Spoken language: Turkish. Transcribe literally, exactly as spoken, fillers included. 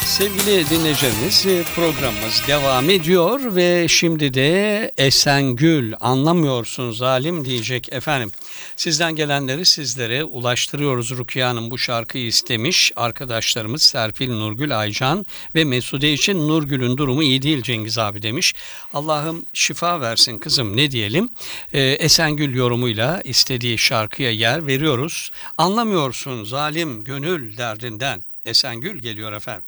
Sevgili dinleyicilerimiz, programımız devam ediyor ve şimdi de Esengül anlamıyorsun zalim diyecek efendim. Sizden gelenleri sizlere ulaştırıyoruz. Rukiye Hanım bu şarkıyı istemiş. Arkadaşlarımız Serpil, Nurgül, Aycan ve Mesude için Nurgül'ün durumu iyi değil Cengiz abi demiş. Allah'ım şifa versin kızım, ne diyelim. Ee, Esengül yorumuyla istediği şarkıya yer veriyoruz. Anlamıyorsun zalim gönül derdinden. Esengül geliyor efendim.